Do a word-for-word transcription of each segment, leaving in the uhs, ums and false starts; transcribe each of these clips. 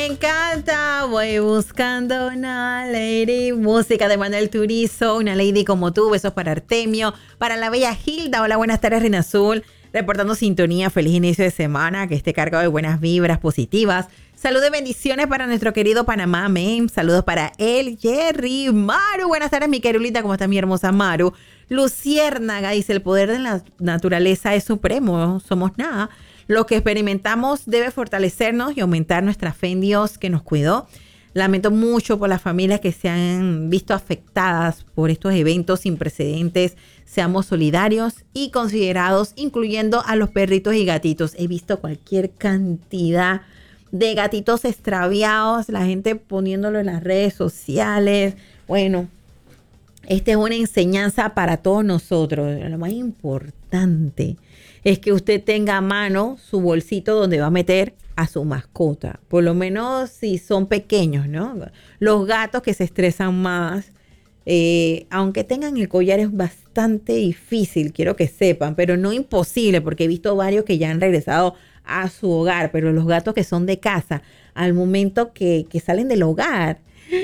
Me encanta, voy buscando una lady. Música de Manuel Turizo, una lady como tú. Besos para Artemio, para la bella Hilda. Hola, buenas tardes, Reina Azul. Reportando sintonía, feliz inicio de semana, que esté cargado de buenas vibras positivas. Saludos y bendiciones para nuestro querido Panamá, amén. Saludos para él, Jerry. Maru, buenas tardes, mi querulita, ¿cómo está mi hermosa Maru? Luciérnaga dice, el poder de la naturaleza es supremo, no somos nada. Lo que experimentamos debe fortalecernos y aumentar nuestra fe en Dios que nos cuidó. Lamento mucho por las familias que se han visto afectadas por estos eventos sin precedentes. Seamos solidarios y considerados, incluyendo a los perritos y gatitos. He visto cualquier cantidad de gatitos extraviados, la gente poniéndolo en las redes sociales. Bueno, esta es una enseñanza para todos nosotros. Lo más importante es que usted tenga a mano su bolsito donde va a meter a su mascota. Por lo menos si son pequeños, ¿no? Los gatos que se estresan más, eh, aunque tengan el collar es bastante difícil, quiero que sepan, pero no imposible, porque he visto varios que ya han regresado a su hogar, pero los gatos que son de casa, al momento que, que salen del hogar,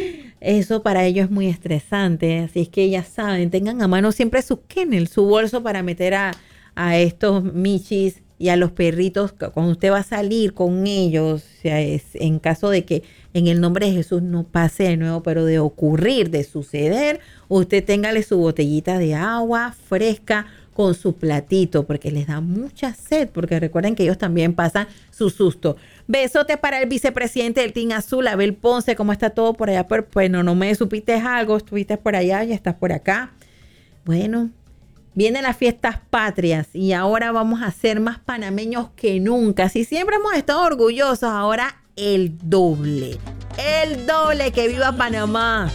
eso para ellos es muy estresante. Así es que ya saben, tengan a mano siempre su kennel, su bolso para meter a, a estos michis y a los perritos cuando usted va a salir con ellos. O sea, es en caso de que en el nombre de Jesús no pase de nuevo, pero de ocurrir, de suceder, usted téngale su botellita de agua fresca con su platito, porque les da mucha sed, porque recuerden que ellos también pasan su susto. Besote para el vicepresidente del Team Azul, Abel Ponce. ¿Cómo está todo por allá? Pues bueno, no me supiste algo, estuviste por allá, ya estás por acá. Bueno, vienen las fiestas patrias y ahora vamos a ser más panameños que nunca. Si siempre hemos estado orgullosos, ahora el doble. El doble. Que viva Panamá.